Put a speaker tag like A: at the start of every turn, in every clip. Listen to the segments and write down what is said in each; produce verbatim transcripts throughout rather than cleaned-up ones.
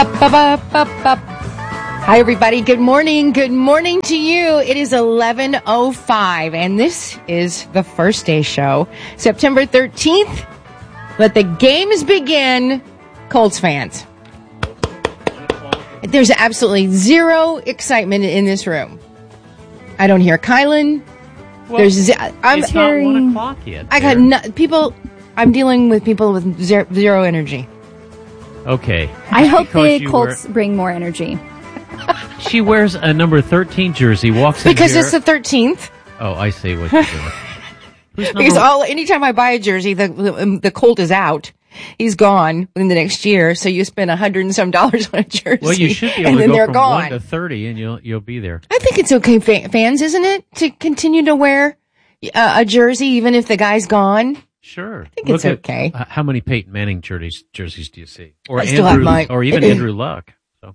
A: Hi, everybody. Good morning. Good morning to you. It is eleven oh five, and this is the First Day Show, September thirteenth. Let the games begin, Colts fans. There's absolutely zero excitement in this room. I don't hear Kylan.
B: Well,
A: There's z- I'm
B: it's not one o'clock yet.
A: I got no, people. I'm dealing with people with zero, zero energy.
B: Okay.
C: I hope the
B: you
C: Colts
B: wear,
C: bring more energy.
B: She wears a number thirteen jersey, walks in
A: Because
B: here.
A: it's the thirteenth.
B: Oh, I see what you're doing. Who's
A: Because
B: number-
A: all anytime I buy a jersey, the, the the Colt is out. He's gone within the next year, so you spend a hundred and some dollars on a jersey.
B: Well, you should be able
A: and
B: to
A: then
B: go
A: they're
B: from
A: gone.
B: one to thirty, and you'll you'll be there.
A: I think it's okay, fa- fans, isn't it, to continue to wear uh, a jersey even if the guy's gone?
B: Sure.
A: I think
B: Look
A: it's
B: at,
A: okay.
B: uh, how many Peyton Manning jerseys jerseys do you see? Or
A: I still have
B: Andrew,
A: mine.
B: or even Andrew Luck. So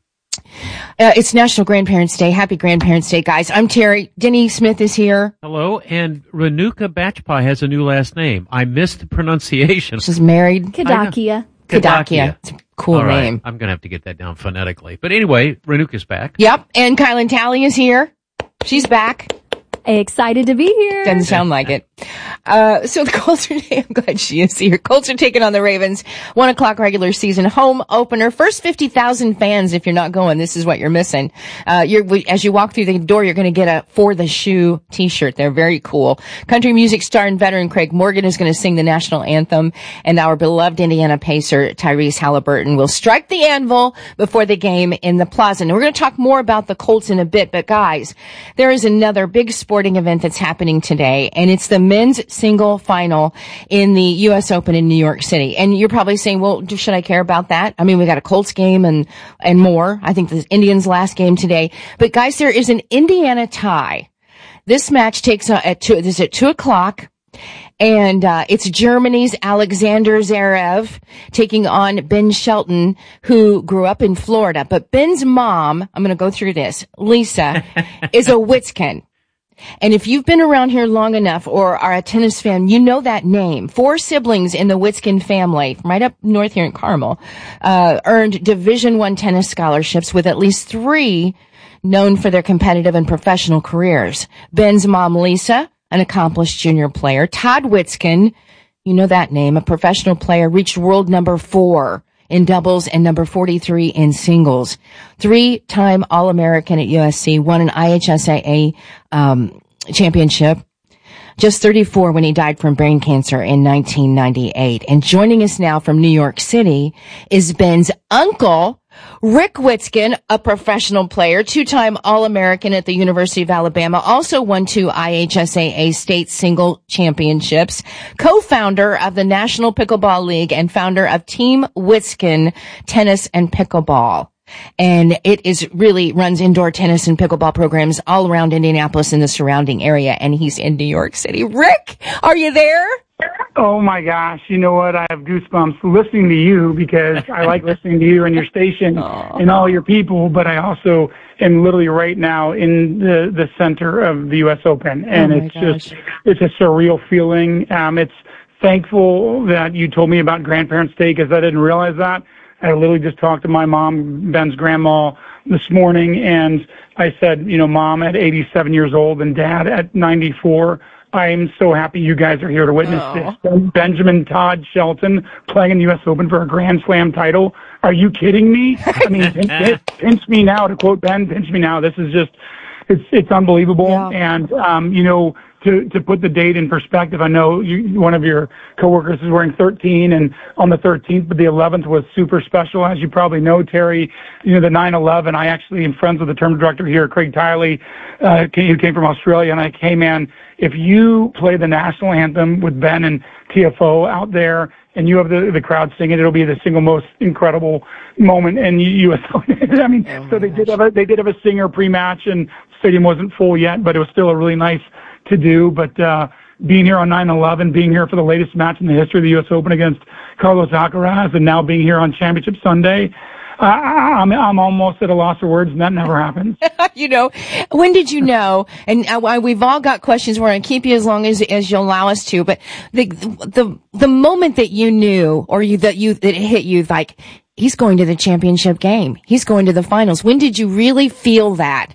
A: Uh, it's National Grandparents' Day. Happy Grandparents' Day, guys. I'm Terry. Denny Smith is here.
B: hello, and Renuka Batchpie has a new last name. I missed the pronunciation.
A: She's married.
C: Kadakia.
A: Kadakia. It's a cool
B: All right.
A: name.
B: I'm going to have to get that down phonetically. But anyway, Renuka's back.
A: Yep. And Kylan Talley is here. She's back.
C: Excited to be here.
A: Doesn't sound like it. Uh, so the Colts are, I'm glad she is here. Colts are taking on the Ravens. One o'clock regular season home opener. First fifty thousand fans. If you're not going, this is what you're missing. Uh, you're, as you walk through the door, you're going to get a For the Shoe t-shirt. They're very cool. Country music star and veteran Craig Morgan is going to sing the national anthem, and our beloved Indiana Pacer Tyrese Halliburton will strike the anvil before the game in the Plaza. And we're going to talk more about the Colts in a bit, but guys, there is another big sporting event that's happening today, and it's the men's single final in the U S Open in New York City. And you're probably saying, well, should I care about that? I mean, we got a Colts game and, and more. I think the Indians' last game today. But guys, there is an Indiana tie. This match takes uh, at two, this is at two o'clock. And, uh, it's Germany's Alexander Zverev taking on Ben Shelton, who grew up in Florida. But Ben's mom, I'm going to go through this, Lisa, is a Witskin. And if you've been around here long enough or are a tennis fan, you know that name. Four siblings in the Witskin family, from right up north here in Carmel, uh, earned Division One tennis scholarships, with at least three known for their competitive and professional careers. Ben's mom, Lisa, an accomplished junior player. Todd Witskin, you know that name, a professional player, reached world number four in doubles and number forty-three in singles. Three-time All-American at U S C, won an I H S A A um, championship. Just thirty-four when he died from brain cancer in nineteen ninety-eight. And joining us now from New York City is Ben's uncle, Rick Witskin, a professional player, two-time All-American at the University of Alabama, also won two I H S A A state single championships, co-founder of the National Pickleball League and founder of Team Witskin Tennis and Pickleball. And it is really runs indoor tennis and pickleball programs all around Indianapolis and the surrounding area. And he's in New York City. Rick, are you there?
D: Oh my gosh, you know what? I have goosebumps listening to you because I like listening to you and your station Aww. And all your people, but I also am literally right now in the, the center of the U S Open. And
A: oh
D: it's
A: gosh.
D: just, it's a surreal feeling. Um, it's thankful that you told me about Grandparents' Day because I didn't realize that. I literally just talked to my mom, Ben's grandma, this morning, and I said, you know, Mom at eighty-seven years old and Dad at ninety-four, I am so happy you guys are here to witness oh. this. Benjamin Todd Shelton playing in the U S Open for a Grand Slam title. Are you kidding me? I mean, pinch, pinch me now, to quote Ben, pinch me now. This is just, it's it's unbelievable.
A: Yeah.
D: And, um, you know, To, to put the date in perspective, I know you, one of your coworkers is wearing thirteen, and on the thirteenth, but the eleventh was super special. As you probably know, Terry, you know, the nine eleven, I actually am friends with the term director here, Craig Tiley, uh, who came from Australia, and I came, hey, man, if you play the national anthem with Ben and T F O out there, and you have the, the crowd singing, it'll be the single most incredible moment in U S I mean, oh so they gosh. did have a, they did have a singer pre-match, and the stadium wasn't full yet, but it was still a really nice to do. But uh being here on nine eleven, being here for the latest match in the history of the U S Open against Carlos Alcaraz, and now being here on Championship Sunday, uh, I'm I'm almost at a loss of words, and that never happens.
A: You know, when did you know? And uh, we've all got questions. We're going to keep you as long as as you'll allow us to. But the the the moment that you knew, or you that you that it hit you, like he's going to the championship game. He's going to the finals. When did you really feel that?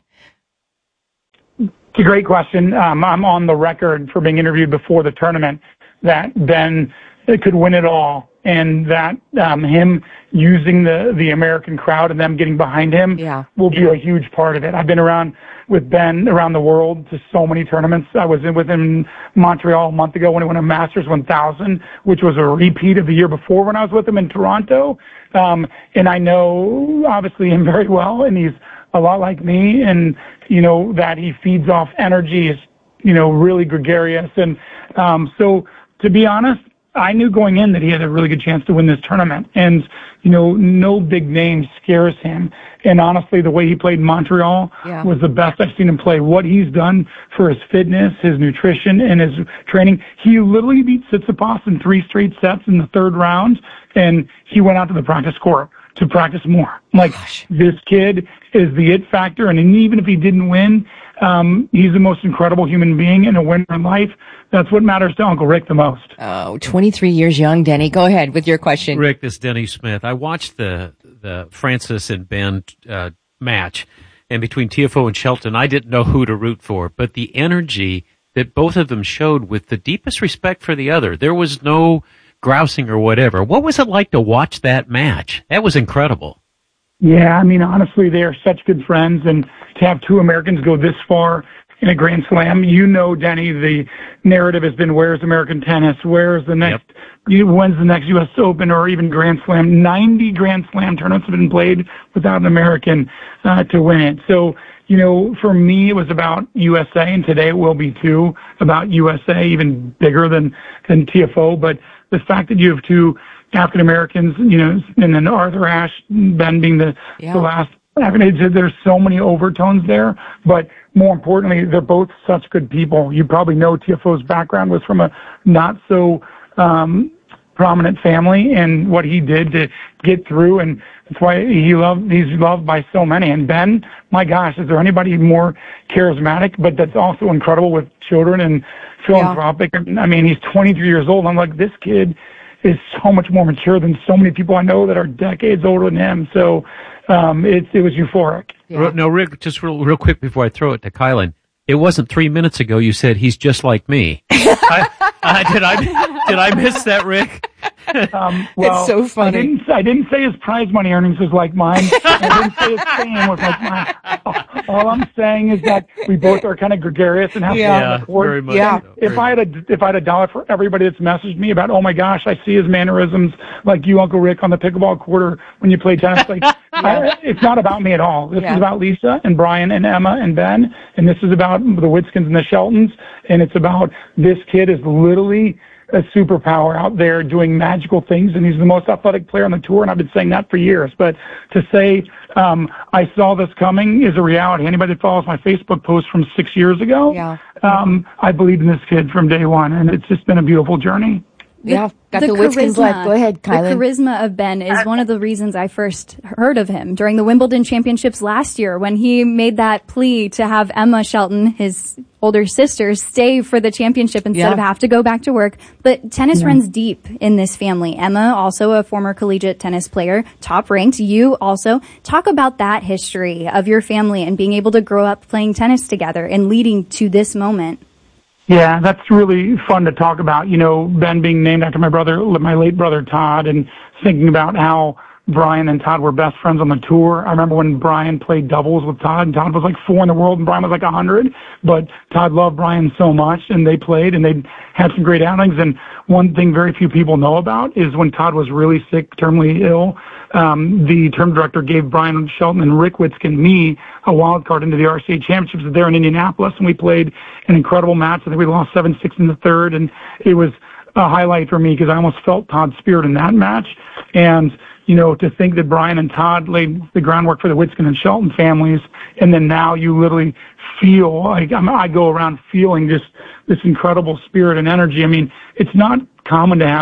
D: It's a great question. Um, I'm on the record for being interviewed before the tournament that Ben could win it all, and that um, him using the, the American crowd and them getting behind him
A: yeah.
D: will be a huge part of it. I've been around with Ben around the world to so many tournaments. I was in with him in Montreal a month ago when he won a Masters one thousand, which was a repeat of the year before when I was with him in Toronto. Um, and I know, obviously, him very well, and he's a lot like me, and, you know, that he feeds off energy, is, you know, really gregarious. And um, so, to be honest, I knew going in that he had a really good chance to win this tournament. And, you know, no big name scares him. And honestly, the way he played in Montreal
A: yeah.
D: was the best I've seen him play. What he's done for his fitness, his nutrition, and his training, he literally beat Tsitsipas in three straight sets in the third round, and he went out to the practice court to practice more. Like,
A: Gosh. This
D: kid is the it factor, and even if he didn't win, um, he's the most incredible human being and a winner in life. That's what matters to Uncle Rick the most.
A: Oh, twenty-three years young, Denny. Go ahead with your question.
B: Rick, this is Denny Smith. I watched the the Francis and Ben uh, match, and between T F O and Shelton, I didn't know who to root for, but the energy that both of them showed with the deepest respect for the other, there was no grousing or whatever. What was it like to watch that match? That was incredible.
D: Yeah, I mean, honestly, they are such good friends, and to have two Americans go this far in a Grand Slam, you know, Denny, the narrative has been, where's American tennis? Where's the next,
B: yep.
D: you, when's the next U S Open or even Grand Slam? ninety Grand Slam tournaments have been played without an American uh, to win it. So, you know, for me, it was about U S A, and today it will be too, about U S A, even bigger than, than T F O. But the fact that you have two African Americans, you know, and then Arthur Ashe, Ben being the,
A: yeah.
D: the last African, there's so many overtones there. But more importantly, they're both such good people. You probably know T F O's background was from a not so um, prominent family, and what he did to get through, and that's why he loved, he's loved by so many. And Ben, my gosh, is there anybody more charismatic, but that's also incredible with children and philanthropic? Yeah. I mean, he's twenty-three years old. I'm like, this kid is so much more mature than so many people I know that are decades older than him. So um, it, it was euphoric.
B: Yeah. No, Rick, just real, real quick before I throw it to Kylan, it wasn't three minutes ago you said he's just like me. I, I, did I did I miss that, Rick?
D: Um, well,
A: it's so funny.
D: I didn't, I didn't say his prize money earnings was like mine. I didn't say his fame was like mine. All I'm saying is that we both are kind of gregarious and have
A: yeah.
D: fun on the court.
B: Very much
A: yeah.
B: so.
D: If I had a if I had a dollar for everybody that's messaged me about, oh my gosh, I see his mannerisms like you, Uncle Rick, on the pickleball court when you play tennis. Like, yeah. I, it's not about me at all. This
A: yeah.
D: is about Lisa and Brian and Emma and Ben, and this is about the Whitskins and the Sheltons, and it's about this kid is literally a superpower out there doing magical things, and he's the most athletic player on the tour, and I've been saying that for years. But to say um, I saw this coming is a reality. Anybody that follows my Facebook post from six years ago,
A: yeah.
D: um, I believed in this kid from day one, and it's just been a beautiful journey.
C: The,
A: yeah, got the,
C: the
A: Whitskins blood. Go ahead, Kylan.
C: The charisma of Ben is one of the reasons I first heard of him during the Wimbledon Championships last year when he made that plea to have Emma Shelton, his older sister, stay for the championship instead
A: yeah.
C: of have to go back to work. But tennis
D: yeah.
C: runs deep in this family. Emma, also a former collegiate tennis player, top ranked. You also. Talk about that history of your family and being able to grow up playing tennis together and leading to this moment.
D: Yeah, that's really fun to talk about. You know, Ben being named after my brother, my late brother Todd, and thinking about how Brian and Todd were best friends on the tour. I remember when Brian played doubles with Todd, and Todd was like four in the world, and Brian was like a hundred. But Todd loved Brian so much, and they played, and they had some great outings. And one thing very few people know about is when Todd was really sick, terminally ill, um, the term director gave Brian Shelton and Rick Whitskin, me, a wild card into the R C A Championships there in Indianapolis, and we played an incredible match. I think we lost seven six in the third, and it was a highlight for me because I almost felt Todd's spirit in that match. And you know, to think that Brian and Todd laid the groundwork for the Whitskin and Shelton families, and then now you literally feel like I'm, I go around feeling just this incredible spirit and energy. I mean, it's not common to have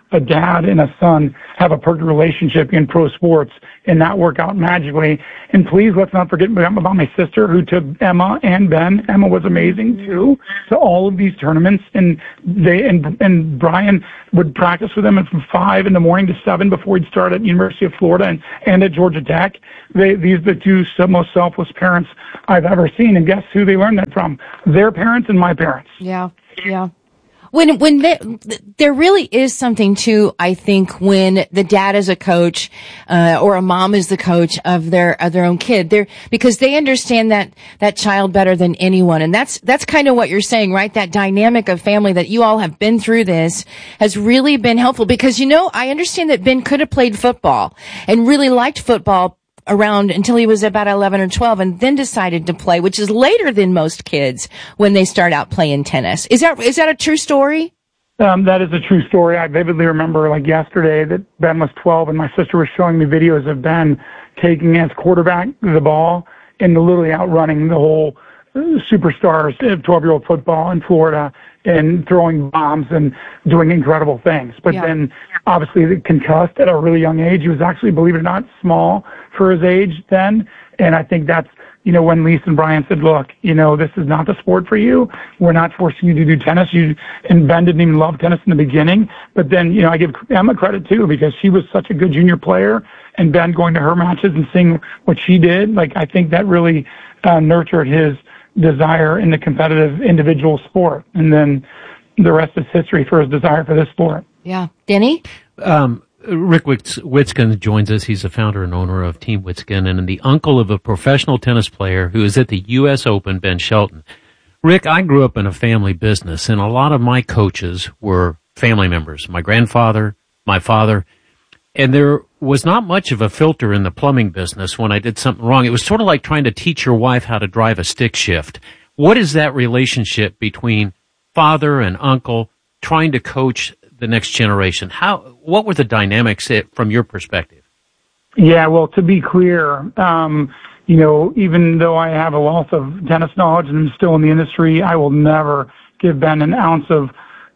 D: a dad and a son have a perfect relationship in pro sports and not work out magically. And please, let's not forget about my sister who took Emma and Ben. Emma was amazing too, to all of these tournaments. And they, and, and Brian would practice with them from five in the morning to seven before he'd start at University of Florida and, and at Georgia Tech. They, these are the two most selfless parents I've ever seen. And guess who they learned that from? Their parents and my parents.
A: Yeah. Yeah. When, when they, there really is something too, I think, when the dad is a coach, uh, or a mom is the coach of their, of their own kid, they're, because they understand that, that child better than anyone. And that's, that's kind of what you're saying, right? That dynamic of family that you all have been through this has really been helpful because, you know, I understand that Ben could have played football and really liked football around until he was about eleven or twelve and then decided to play, which is later than most kids when they start out playing tennis. Is that, is that a true story?
D: Um, that is a true story. I vividly remember like yesterday that Ben was twelve and my sister was showing me videos of Ben taking as quarterback the ball and literally outrunning the whole superstars of twelve-year-old football in Florida and throwing bombs and doing incredible things. But yeah. then obviously concussed at a really young age. He was actually, believe it or not, small for his age then. And I think that's, you know, when Lisa and Brian said, look, you know, this is not the sport for you. We're not forcing you to do tennis. You, and Ben didn't even love tennis in the beginning. But then, you know, I give Emma credit too because she was such a good junior player and Ben going to her matches and seeing what she did. Like, I think that really uh, nurtured his desire in the competitive individual sport. And then the rest is history for his desire for this sport.
A: Yeah. Denny?
B: Um, Rick Wits- Witskin joins us. He's the founder and owner of Team Witskin and the uncle of a professional tennis player who is at the U S Open, Ben Shelton. Rick, I grew up in a family business, and a lot of my coaches were family members. My grandfather, my father, and there was not much of a filter in the plumbing business when I did something wrong. It was sort of like trying to teach your wife how to drive a stick shift. What is that relationship between father and uncle trying to coach the next generation? How, what were the dynamics from your perspective?
D: Yeah, well, to be clear, um, you know, even though I have a wealth of tennis knowledge and I'm still in the industry, I will never give Ben an ounce of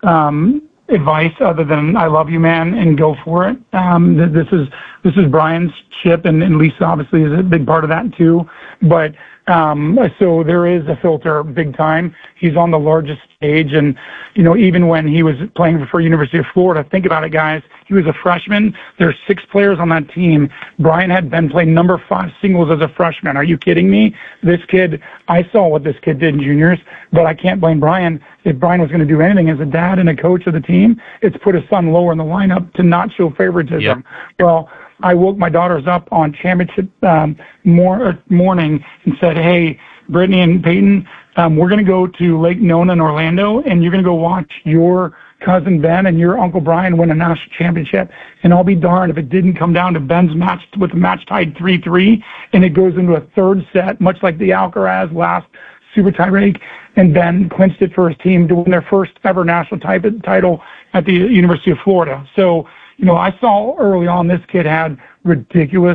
D: um, advice other than "I love you, man," and go for it. Um, this is this is Brian's ship, and, and Lisa obviously is a big part of that too. But um, so there is a filter, big time. He's on the largest stage, and you know, even when he was playing for University of Florida, think about it, guys. He was a freshman. There's six players on that team. Brian had been playing number five singles as a freshman. Are you kidding me? This kid, I saw what this kid did in juniors, but I can't blame Brian. If Brian was going to do anything as a dad and a coach of the team, it's put his son lower in the lineup to not show favoritism. Yep. Well, I woke my daughters up on championship um, mor- morning and said, hey, Brittany and Peyton, um, we're going to go to Lake Nona in Orlando, and you're going to go watch your cousin Ben and your Uncle Brian win a national championship. And I'll be darned if it didn't come down to Ben's match with the match tied three three, and it goes into a third set, much like the Alcaraz last super tiebreak, and Ben clinched it for his team to win their first ever national type title at the University of Florida. So, you know, I saw early on this kid had ridiculous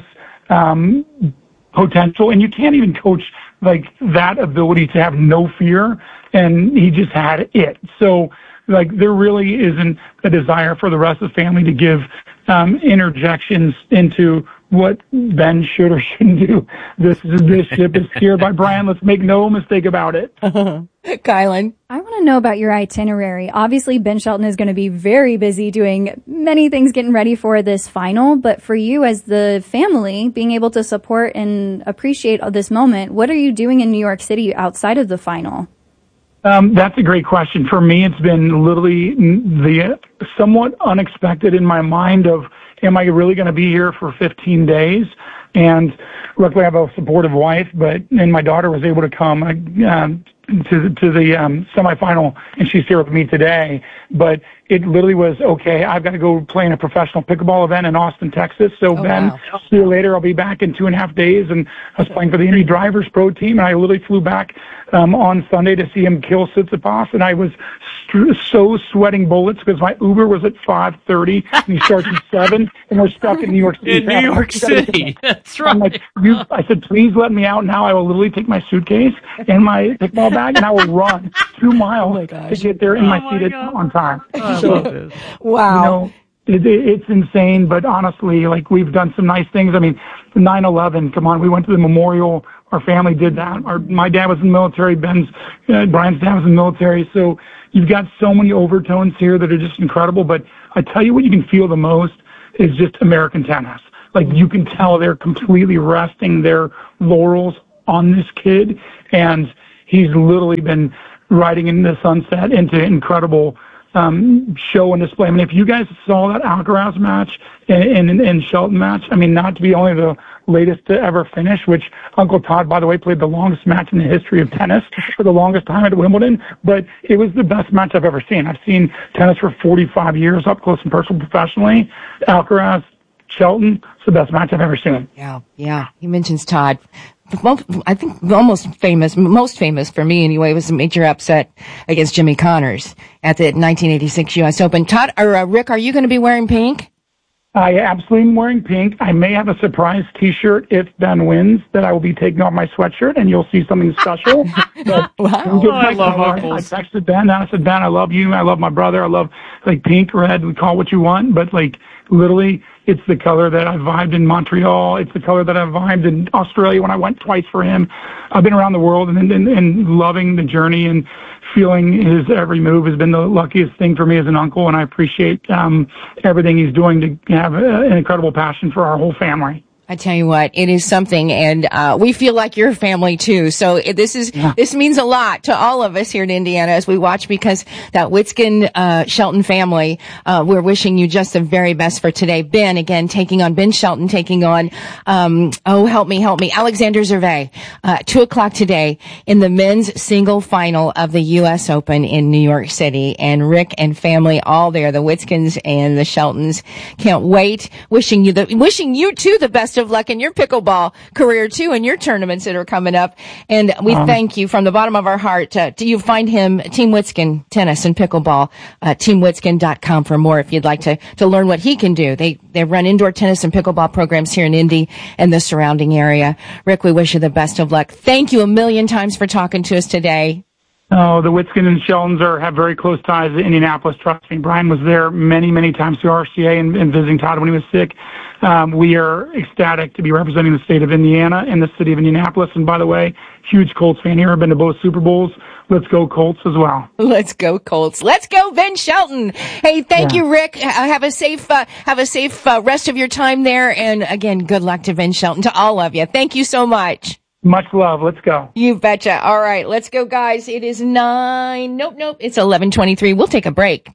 D: um, potential, and you can't even coach like that ability to have no fear, and he just had it. So, like, there really isn't a desire for the rest of the family to give um, interjections into what Ben should or shouldn't do. This is this ship is steered by Brian. Let's make no mistake about it.
A: Kylan,
C: I want to know about your itinerary. Obviously, Ben Shelton is going to be very busy doing many things getting ready for this final. But for you as the family, being able to support and appreciate this moment, what are you doing in New York City outside of the final?
D: Um, that's a great question. For me, it's been literally the somewhat unexpected in my mind of, am I really going to be here for fifteen days? And luckily I have a supportive wife, but, and my daughter was able to come um, to, to the um, semifinal, and she's here with me today. But it literally was, okay, I've got to go play in a professional pickleball event in Austin, Texas. So, oh, Ben, wow. See you later. I'll be back in two and a half days. And I was playing for the Indy Drivers Pro Team, and I literally flew back um, on Sunday to see him kill Tsitsipas. And I was st- so sweating bullets because my Uber was at five thirty, and he starts at seven, and we're stuck in New York City.
B: In New York City. That's right.
D: I'm like, you, I said, please let me out now. I will literally take my suitcase and my pickleball bag, and I will run two miles oh to get there in my, oh my seat at, on time.
B: Oh,
D: so,
A: wow.
D: You know, it, it, it's insane. But honestly, like, we've done some nice things. I mean, nine eleven, come on, we went to the memorial. Our family did that. Our, my dad was in the military. Ben's, uh, Brian's dad was in the military. So you've got so many overtones here that are just incredible. But I tell you what you can feel the most is just American tennis. Like, you can tell they're completely resting their laurels on this kid, and he's literally been riding in the sunset into incredible um, show and display. I mean, if you guys saw that Alcaraz match and, and, and Shelton match, I mean, not to be only the latest to ever finish, which Uncle Todd, by the way, played the longest match in the history of tennis for the longest time at Wimbledon, but it was the best match I've ever seen. I've seen tennis for forty-five years up close and personal professionally. Alcaraz, Shelton, it's the best match I've ever seen.
A: Yeah, yeah. He mentions Todd. I think almost famous, most famous for me anyway, was a major upset against Jimmy Connors at the nineteen eighty-six U S Open. Todd, or uh, Rick, are you going to be wearing pink?
D: I absolutely am wearing pink. I may have a surprise T-shirt if Ben wins that I will be taking off my sweatshirt, and you'll see something special. But
A: wow.
B: Oh, I love uncles.
D: I texted Ben, and I said, Ben, I love you. I love my brother. I love, like, pink, red. We call it what you want. But, like, literally, it's the color that I vibed in Montreal. It's the color that I vibed in Australia when I went twice for him. I've been around the world and, and, and loving the journey and feeling his every move has been the luckiest thing for me as an uncle, and I appreciate um, everything he's doing to have a, an incredible passion for our whole family.
A: I tell you what, it is something, and uh we feel like your family too. So it, this is yeah. this means a lot to all of us here in Indiana as we watch, because that Witskin uh Shelton family, uh we're wishing you just the very best for today. Ben, again, taking on Ben Shelton, taking on um oh help me, help me, Alexander Zverev, uh two o'clock today in the men's single final of the U S Open in New York City. And Rick and family all there, the Witskins and the Sheltons. Can't wait. Wishing you the wishing you too the best of luck in your pickleball career too, and your tournaments that are coming up. And we um, thank you from the bottom of our heart. Uh, do you find him, Team Witskin Tennis and Pickleball, uh, team witskin dot com for more if you'd like to, to learn what he can do. They, they run indoor tennis and pickleball programs here in Indy and the surrounding area. Rick, we wish you the best of luck. Thank you a million times for talking to us today.
D: Oh, the Witskin and Sheltons are, have very close ties to Indianapolis. Trust me. Brian was there many, many times through R C A and, and visiting Todd when he was sick. Um, we are ecstatic to be representing the state of Indiana and the city of Indianapolis. And by the way, huge Colts fan here. I've been to both Super Bowls. Let's go Colts as well.
A: Let's go Colts. Let's go Ben Shelton. Hey, thank yeah. you, Rick. Uh, have a safe, uh, have a safe uh, rest of your time there. And again, good luck to Ben Shelton, to all of you. Thank you so much.
D: Much love. Let's go.
A: You betcha. All right, let's go, guys. It is nine. Nope, nope. It's eleven twenty-three. We'll take a break.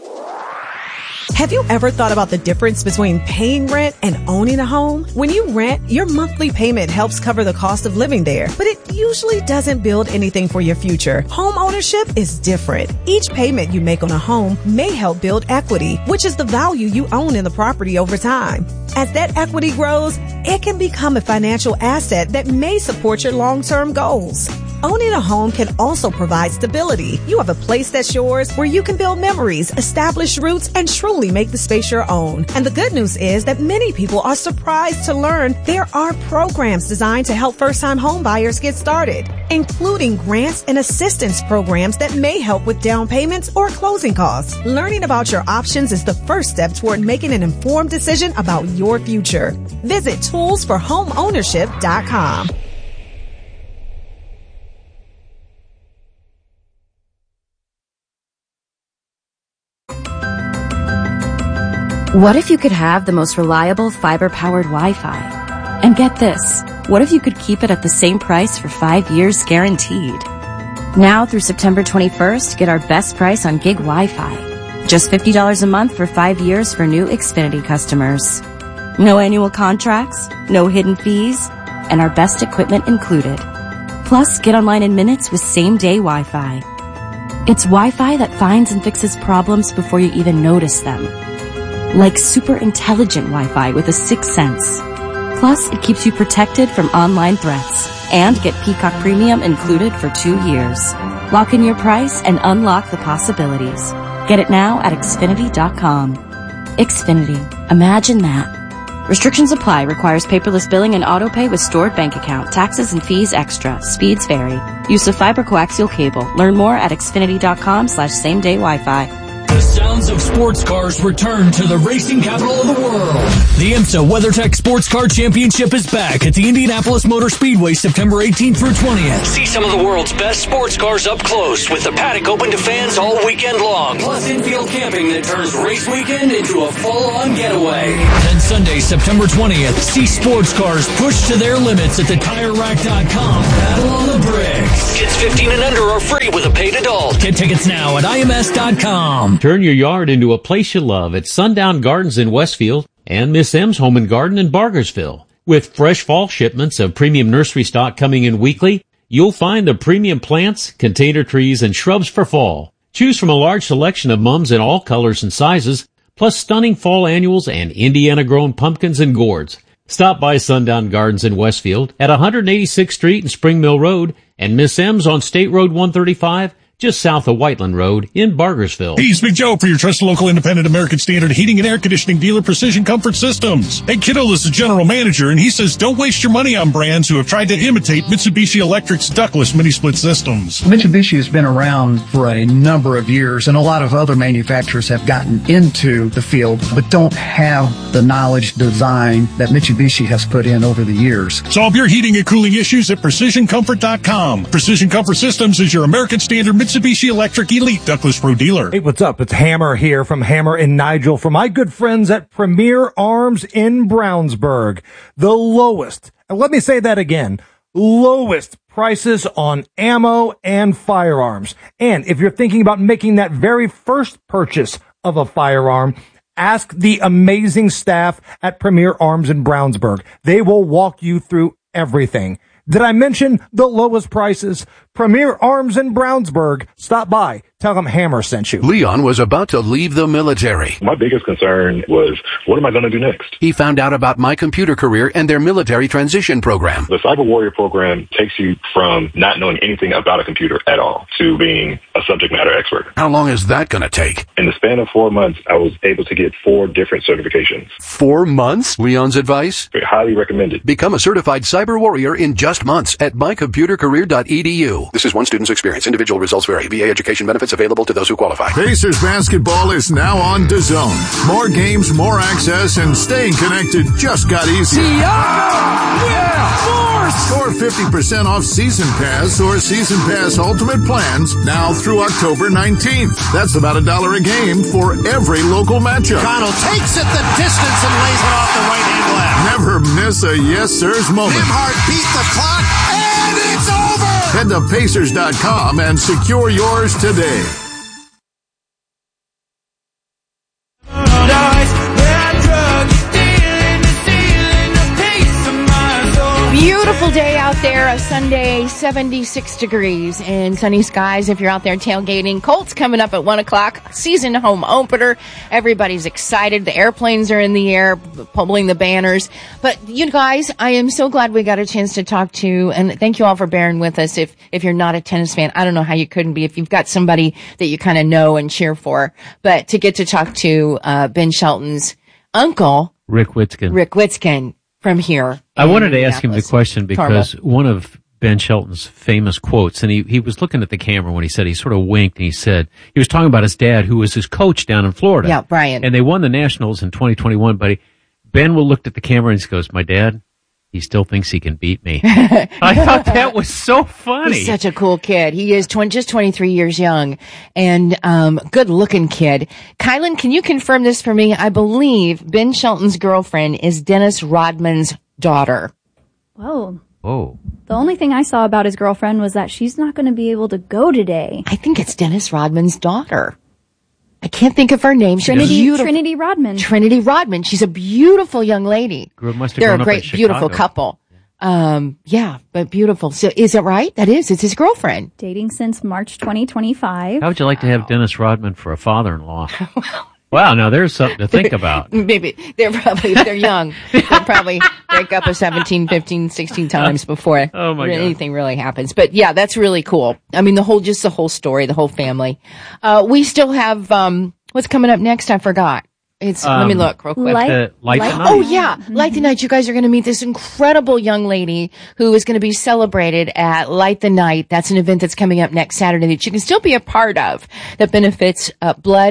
E: Have you ever thought about the difference between paying rent and owning a home? When you rent, your monthly payment helps cover the cost of living there, but it usually doesn't build anything for your future. Home ownership is different. Each payment you make on a home may help build equity, which is the value you own in the property over time. As that equity grows, it can become a financial asset that may support your long-term goals. Owning a home can also provide stability. You have a place that's yours where you can build memories, establish roots, and truly make the space your own. And the good news is that many people are surprised to learn there are programs designed to help first-time home buyers get started, including grants and assistance programs that may help with down payments or closing costs. Learning about your options is the first step toward making an informed decision about your future. Visit tools for home ownership dot com.
F: What if you could have the most reliable fiber-powered Wi-Fi? And get this, what if you could keep it at the same price for five years guaranteed? Now through September twenty-first, get our best price on gig Wi-Fi. Just fifty dollars a month for five years for new Xfinity customers. No annual contracts, no hidden fees, and our best equipment included. Plus, get online in minutes with same-day Wi-Fi. It's Wi-Fi that finds and fixes problems before you even notice them. Like super intelligent Wi-Fi with a sixth sense. Plus, it keeps you protected from online threats. And get Peacock Premium included for two years. Lock in your price and unlock the possibilities. Get it now at Xfinity dot com. Xfinity. Imagine that. Restrictions apply. Requires paperless billing and autopay with stored bank account. Taxes and fees extra. Speeds vary. Use of fiber coaxial cable. Learn more at Xfinity dot com slash same day Wi-Fi.
G: Hounds of sports cars return to the racing capital of the world. The IMSA WeatherTech Sports Car Championship is back at the Indianapolis Motor Speedway September eighteenth through twentieth. See some of the world's best sports cars up close with the paddock open to fans all weekend long. Plus infield camping that turns race weekend into a full-on getaway. Then Sunday, September twentieth, see sports cars pushed to their limits at the Tire Rack dot com. Battle on the bricks. Kids fifteen and under are free with a paid adult. Get tickets now at I M S dot com.
B: Turn your yard into a place you love at Sundown Gardens in Westfield and Miss M's Home and Garden in Bargersville. With fresh fall shipments of premium nursery stock coming in weekly, you'll find the premium plants, container trees, and shrubs for fall. Choose from a large selection of mums in all colors and sizes, plus stunning fall annuals and Indiana-grown pumpkins and gourds. Stop by Sundown Gardens in Westfield at one eighty-sixth Street and Spring Mill Road and Miss M's on State Road one thirty-five, just south of Whiteland Road in Bargersville.
H: Hey, it's Big Joe for your trusted local independent American Standard heating and air conditioning dealer, Precision Comfort Systems. Hey, Kiddo is the general manager, and he says don't waste your money on brands who have tried to imitate Mitsubishi Electric's ductless mini-split systems.
I: Mitsubishi has been around for a number of years, and a lot of other manufacturers have gotten into the field, but don't have the knowledge, design that Mitsubishi has put in over the years.
H: Solve your heating and cooling issues at Precision Comfort dot com. Precision Comfort Systems is your American Standard Mitsubishi Electric Elite Ductless Pro dealer.
J: Hey, what's up? It's Hammer here from Hammer and Nigel for my good friends at Premier Arms in Brownsburg. The lowest, and let me say that again, lowest prices on ammo and firearms. And if you're thinking about making that very first purchase of a firearm, ask the amazing staff at Premier Arms in Brownsburg. They will walk you through everything. Did I mention the lowest prices? Premier Arms in Brownsburg. Stop by. Tell them Hammer sent you.
K: Leon was about to leave the military.
L: My biggest concern was, what am I going to do next?
K: He found out about My Computer Career and their military transition program.
L: The Cyber Warrior program takes you from not knowing anything about a computer at all to being a subject matter expert.
K: How long is that going to take?
L: In the span of four months, I was able to get four different certifications.
K: Four months? Leon's advice?
L: Highly recommended.
K: Become a certified cyber warrior in just months at my computer career dot e d u. This is one student's experience. Individual results vary. V A education benefits available to those who qualify.
M: Pacers basketball is now on DAZN. More games, more access, and staying connected just got easier. Yeah! Score fifty percent off Season Pass or Season Pass Ultimate plans now through October nineteenth. That's about a dollar a game for every local matchup.
N: Connell takes it the distance and lays it off the right-hand glass.
M: Never miss a yes, sir's moment.
N: Nembhard beat the clock, and it's over!
M: Head to Pacers dot com and secure yours today.
A: Beautiful day out there, a Sunday, seventy-six degrees and sunny skies if you're out there tailgating. Colts coming up at one o'clock, season home opener. Everybody's excited. The airplanes are in the air, pulling the banners. But you guys, I am so glad we got a chance to talk to, and thank you all for bearing with us. If, if you're not a tennis fan, I don't know how you couldn't be if you've got somebody that you kind of know and cheer for. But to get to talk to, uh, Ben Shelton's uncle,
B: Rick Witzkin.
A: Rick Witzkin. From here.
B: I wanted to ask him the question because Carmel. One of Ben Shelton's famous quotes, and he, he was looking at the camera when he said, he sort of winked and he said, he was talking about his dad who was his coach down in Florida.
A: Yeah, Brian.
B: And they won the Nationals in twenty twenty-one, but he, Ben will looked at the camera and he goes, my dad, he still thinks he can beat me. I thought that was so funny.
A: He's such a cool kid. He is twenty, just twenty-three years young and um good looking kid. Kylan, can you confirm this for me? I believe Ben Shelton's girlfriend is Dennis Rodman's daughter.
C: Whoa.
B: Whoa.
C: The only thing I saw about his girlfriend was that she's not going to be able to go today.
A: I think it's Dennis Rodman's daughter. I can't think of her name.
C: Trinity, Trinity Rodman.
A: Trinity Rodman. She's a beautiful young lady.
B: Must have
A: They're
B: grown
A: a
B: up
A: great,
B: in
A: beautiful
B: Chicago.
A: couple. Um, yeah, but beautiful. So is it right? That is. It's his girlfriend.
C: Dating since March twenty twenty-five.
B: How would you like wow. to have Dennis Rodman for a father-in-law? Wow, now there's something to think about.
A: Maybe they're probably, if they're young, they'll probably break up a seventeen, fifteen, sixteen times before
B: oh my
A: anything really happens. But yeah, that's really cool. I mean, the whole, just the whole story, the whole family. Uh, we still have, um, what's coming up next? I forgot. It's, um, let me look real quick.
C: Light,
B: the, light, light the Night.
A: Oh yeah, mm-hmm. Light the Night. You guys are going to meet this incredible young lady who is going to be celebrated at Light the Night. That's an event that's coming up next Saturday that you can still be a part of that benefits uh, blood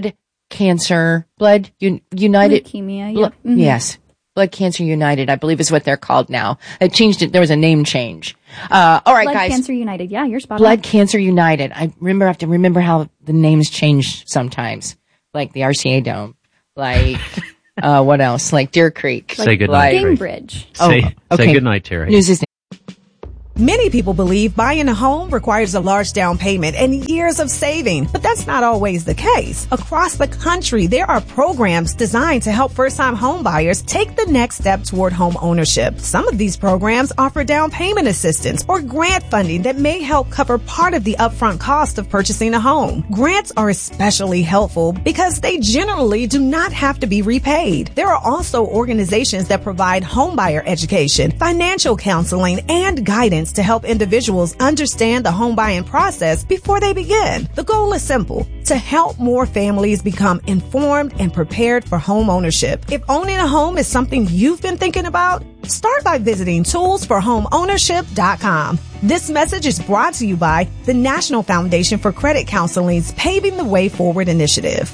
A: Cancer, Blood Un- United.
C: Leukemia,
A: Blo-
C: yep. Mm-hmm.
A: Yes. Blood Cancer United, I believe is what they're called now. It changed it. There was a name change. Uh, all right,
C: Blood
A: guys.
C: Cancer United. Yeah, you're spot
A: Blood
C: on.
A: Cancer United. I remember, I have to remember how the names change sometimes. Like the R C A Dome. Like, uh, what else? Like Deer Creek.
B: Say goodnight.
C: Like Cambridge.
B: Say,
A: oh, okay.
B: say goodnight, Terry.
A: News is
E: Many people believe buying a home requires a large down payment and years of saving, but that's not always the case. Across the country, there are programs designed to help first-time home buyers take the next step toward home ownership. Some of these programs offer down payment assistance or grant funding that may help cover part of the upfront cost of purchasing a home. Grants are especially helpful because they generally do not have to be repaid. There are also organizations that provide homebuyer education, financial counseling, and guidance to help individuals understand the home buying process before they begin. The goal is simple: to help more families become informed and prepared for home ownership. If owning a home is something you've been thinking about, start by visiting tools for home ownership dot com. This message is brought to you by the National Foundation for Credit Counseling's Paving the Way Forward initiative.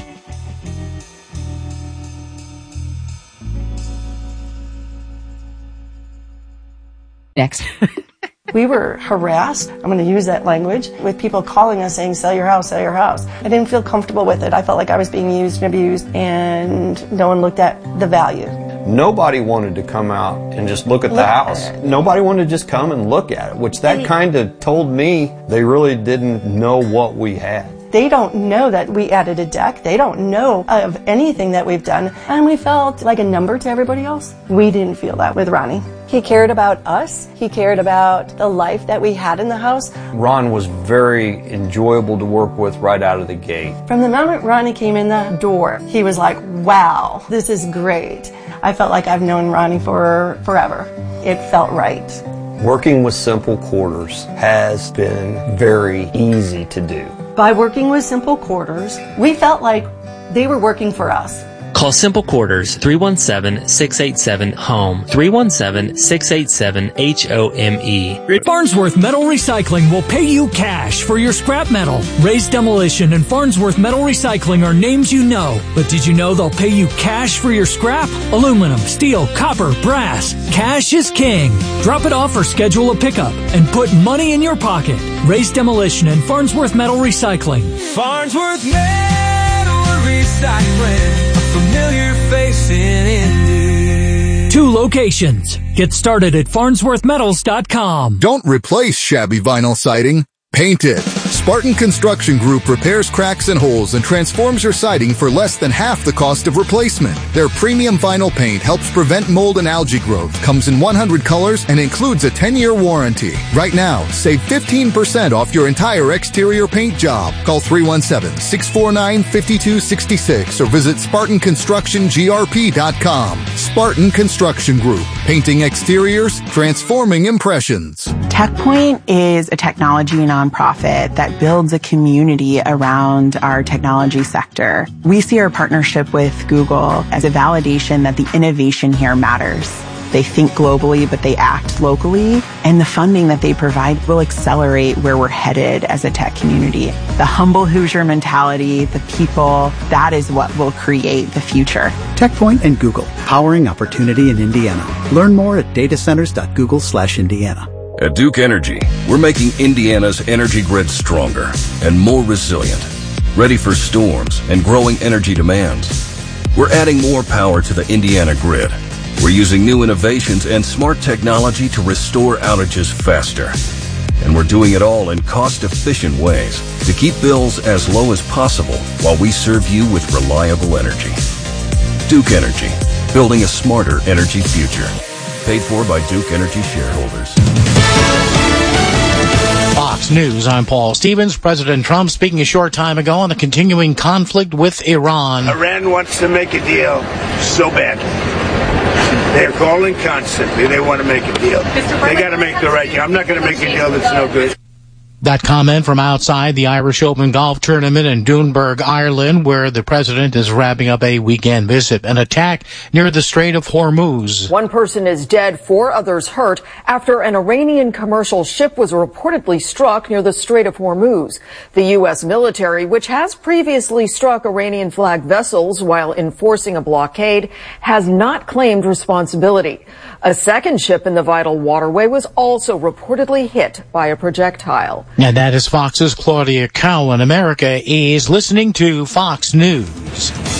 A: next.
O: We were harassed, I'm going to use that language, with people calling us saying, sell your house, sell your house. I didn't feel comfortable with it. I felt like I was being used and abused, and no one looked at the value.
P: Nobody wanted to come out and just look at
O: Look
P: the
O: at
P: house.
O: it.
P: Nobody wanted to just come and look at it, which that
O: They-
P: kind of told me they really didn't know what we had.
O: They don't know that we added a deck. They don't know of anything that we've done. And we felt like a number to everybody else. We didn't feel that with Ronnie. He cared about us. He cared about the life that we had in the house.
P: Ron was very enjoyable to work with right out of the gate.
O: From the moment Ronnie came in the door, he was like, wow, this is great. I felt like I've known Ronnie for forever. It felt right.
P: Working with Simple Quarters has been very easy to do.
O: By working with Simple Quarters, we felt like they were working for us.
Q: Call Simple Quarters three one seven, six eight seven, HOME, three one seven, six eight seven, H O M E.
G: Farnsworth Metal Recycling will pay you cash for your scrap metal. Raised Demolition and Farnsworth Metal Recycling are names you know, but did you know they'll pay you cash for your scrap? Aluminum, steel, copper, brass. Cash is king. Drop it off or schedule a pickup and put money in your pocket. Raised Demolition and Farnsworth Metal Recycling.
R: Farnsworth Metal Recycling. Familiar face in Indy.
G: Two locations. Get started at farnsworth metals dot com.
S: Don't replace shabby vinyl siding. Paint it. Spartan Construction Group repairs cracks and holes and transforms your siding for less than half the cost of replacement. Their premium vinyl paint helps prevent mold and algae growth, comes in one hundred colors, and includes a ten-year warranty. Right now, save fifteen percent off your entire exterior paint job. Call three one seven, six four nine, five two six six or visit Spartan Construction G R P dot com. Spartan Construction Group. Painting exteriors, transforming impressions.
T: TechPoint is a technology nonprofit that builds a community around our technology sector. We see our partnership with Google as a validation that the innovation here matters. They think globally, but they act locally, and the funding that they provide will accelerate where we're headed as a tech community. The humble Hoosier mentality, the people, that is what will create the future.
U: TechPoint and Google, powering opportunity in Indiana. Learn more at datacenters.google slash Indiana.
V: At Duke Energy, we're making Indiana's energy grid stronger and more resilient, ready for storms and growing energy demands. We're adding more power to the Indiana grid. We're using new innovations and smart technology to restore outages faster. And we're doing it all in cost-efficient ways to keep bills as low as possible while we serve you with reliable energy. Duke Energy, building a smarter energy future. Paid for by Duke Energy shareholders.
N: Fox News, I'm Paul Stevens. President Trump speaking a short time ago on the continuing conflict with Iran.
W: Iran wants to make a deal so bad. They're calling constantly. They want to make a deal. They got to make the right deal. I'm not going to make a deal that's no good.
N: That comment from outside the Irish Open golf tournament in Doonburg, Ireland, where the president is wrapping up a weekend visit. An attack near the Strait of Hormuz.
D: One person is dead, four others hurt after an Iranian commercial ship was reportedly struck near the Strait of Hormuz. The U S military, which has previously struck Iranian-flagged vessels while enforcing a blockade, has not claimed responsibility. A second ship in the vital waterway was also reportedly hit by a projectile.
N: And that is Fox's Claudia Cowan. America is listening to Fox News.